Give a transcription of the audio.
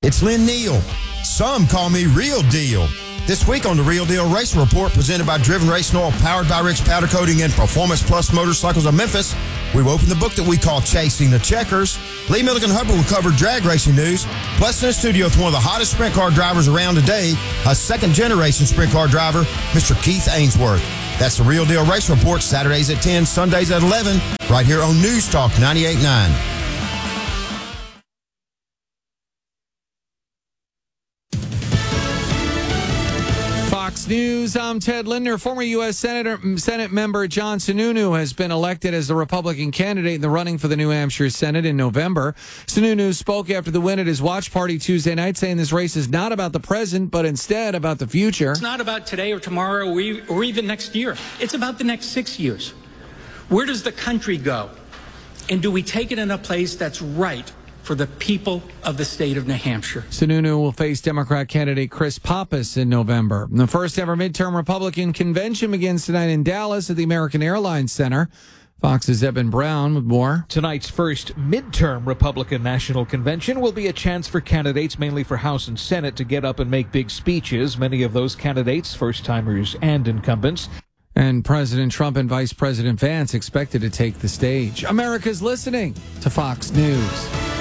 It's Lynn Neal. Some call me Real Deal. This week on the Real Deal Racing Report, presented by Driven Racing Oil, powered by Rick's Powder Coating and Performance Plus Motorcycles of Memphis, we've opened the book that we call Chasing the Checkers. Lee Milligan Hubbard will cover drag racing news. Plus, in the studio with one of the hottest sprint car drivers around today, a second-generation sprint car driver, Mr. Keith Ainsworth. That's the Real Deal Race Report, Saturdays at 10, Sundays at 11, right here on News Talk 98.9. Fox News, I'm Ted Lindner. Former U.S. Senate member John Sununu has been elected as the Republican candidate in the running for the New Hampshire Senate in November. Sununu spoke after the win at his watch party Tuesday night, saying this race is not about the present, but instead about the future. It's not about today or tomorrow or even next year. It's about the next 6 years. Where does the country go? And do we take it in a place that's right for the people of the state of New Hampshire? Sununu will face Democrat candidate Chris Pappas in November. The first ever midterm Republican convention begins tonight in Dallas at the American Airlines Center. Fox's Eben Brown with more. Tonight's first midterm Republican National Convention will be a chance for candidates, mainly for House and Senate, to get up and make big speeches. Many of those candidates, first-timers and incumbents. And President Trump and Vice President Vance expected to take the stage. America's listening to Fox News.